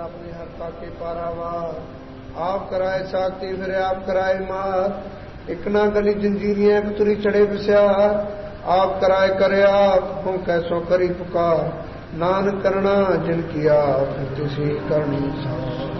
आपने हरता के पारावार। आप कराए साथी फिर आप कराए मार। इकना गली जंजीरियां तुरी चढ़े बस्यार। आप कराए करे आप हो कैसो करी पुकार। नान करना जिन किया फिर तिसी करनी सार।